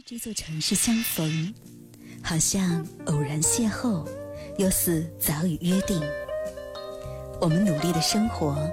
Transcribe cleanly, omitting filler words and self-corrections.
这座城市相逢，好像偶然邂逅，又似早已约定。我们努力的生活，